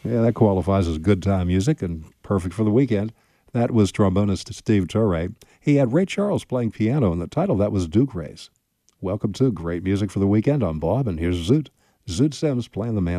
Yeah, that qualifies as good time music and perfect for the weekend. That was trombonist Steve Turre. He had Ray Charles playing piano, and the title of that was Duke Race. Welcome to Great Music for the Weekend. I'm Bob, and here's Zoot. Zoot Sims playing the man.